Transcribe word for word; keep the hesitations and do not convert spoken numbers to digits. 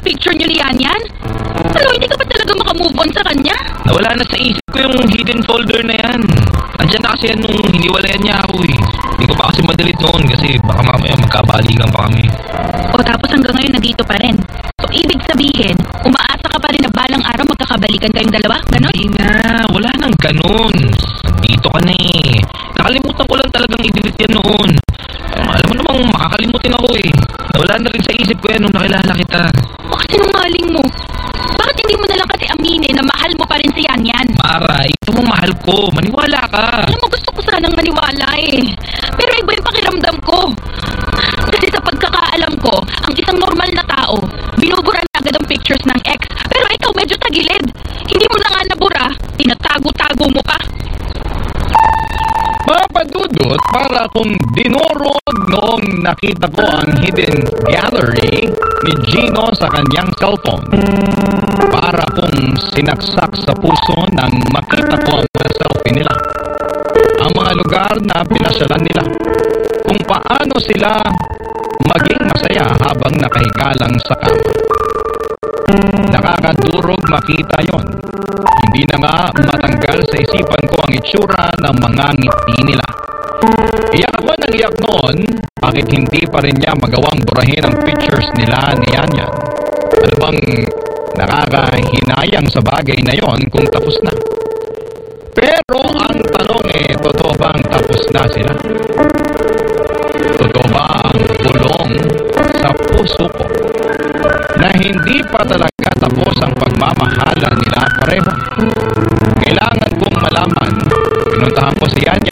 picture niyo ni Yan Yan? Ano, hindi ka ba talaga makamove on sa kanya? Nawala na sa isip ko yung hidden folder na yan. Andiyan na kasi yan nung hiniwalayan niya ako eh. Hindi ko pa kasi madalit noon kasi baka mamaya magkabalikan pa kami. O tapos hanggang ngayon nandito pa rin. So ibig sabihin, umaasa ka pa rin na balang araw magkakabalikan kayong dalawa? Ganon? Hindi na, wala nang ganon. Dito ka na eh. Nakalimutan ko lang talagang i-delete yan noon. Alam mo namang makakalimutin ako eh. Nawala na rin sa isip ko yan nung nakilala kita. O kasi nung maling mo, bakit hindi mo na lang kasi aminin na mahal mo pa rin si Yan Yan? Mara, ito mo mahal ko. Maniwala ka. Alam mo, gusto ko sanang maniwala eh. Pero iba yung pakiramdam ko. Kasi sa pagkakaalam ko, ang isang normal na tao, binubura na agad ang pictures ng ex. Pero ikaw medyo tagilid. Hindi mo na nga nabura, tinatago-tago mo pa. Mapadudot, para kung dinurog noong nakita ko ang hidden gallery ni Gino sa kanyang cellphone. Para kung sinaksak sa puso nang makita ko ang mga selfie nila. Ang mga lugar na pinasyalan nila. Kung paano sila maging masaya habang nakahiga lang sa kama. Nakakadurog makita yon. Hindi na nga matanggal sa isipan ko ang itsura ng mga ngiti nila. Iyak ako ng iyak noon, bakit hindi pa rin niya magawang burahin ang pictures nila ni Yan Yan? Ano bang nakakahinayang sa bagay na yon kung tapos na? Pero ang tanong eh, totoo bang tapos na sila? Totoo ba ang bulong sa puso ko na hindi pa talaga tapos ang pagmamahala nila pareho? Kailangan kong malaman. Pinuntahan ko si Yan